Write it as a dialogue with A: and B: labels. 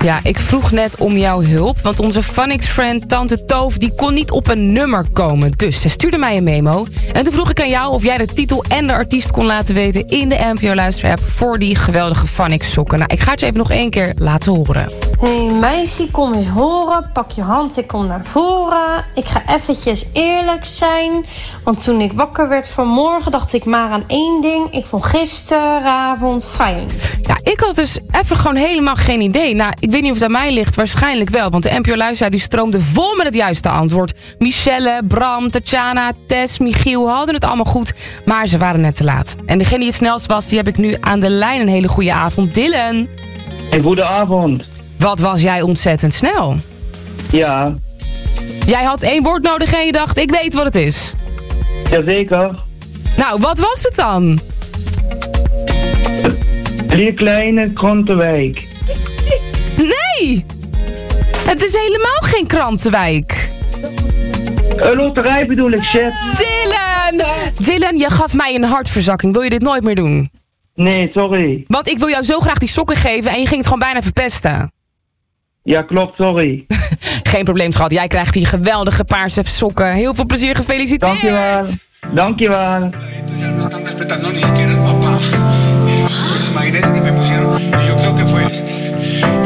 A: Ja, ik vroeg net om jouw hulp, want onze Phonics-friend Tante Toof die kon niet op een nummer komen. Dus ze stuurde mij een memo. En toen vroeg ik aan jou of jij de titel en de artiest kon laten weten in de NPO Luister-app voor die geweldige Phonics sokken. Nou, ik ga het je even nog 1 keer laten horen.
B: Hey meisje, kom eens horen. Pak je hand, ik kom naar voren. Ik ga eventjes eerlijk zijn. Want toen ik wakker werd vanmorgen dacht ik maar aan 1 ding. Ik vond gisteravond fijn.
A: Ja, ik had dus even gewoon helemaal geen idee. Nou, ik weet niet of het aan mij ligt. Waarschijnlijk wel. Want de NPO Luisteraar die stroomde vol met het juiste antwoord. Michelle, Bram, Tatjana, Tess, Michiel hadden het allemaal goed. Maar ze waren net te laat. En degene die het snelst was, die heb ik nu aan de lijn. Een hele goede avond. Dylan.
C: Een goede avond.
A: Wat was jij ontzettend snel.
C: Ja.
A: Jij had 1 woord nodig en je dacht, ik weet wat het is.
C: Jazeker.
A: Nou, wat was het dan?
C: 3 kleine Krantenwijk.
A: Nee! Het is helemaal geen Krantenwijk.
C: Een loterij bedoel ik, chef.
A: Dylan, je gaf mij een hartverzakking. Wil je dit nooit meer doen?
C: Nee, sorry.
A: Want ik wil jou zo graag die sokken geven en je ging het gewoon bijna verpesten.
C: Ja, klopt, sorry.
A: Geen probleem, schat. Jij krijgt die geweldige paarse sokken. Heel veel plezier, gefeliciteerd.
C: Dankjewel. Dankjewel.
D: Respetando ni siquiera el papá. Pues imagínense que me pusieron y yo creo que fue este.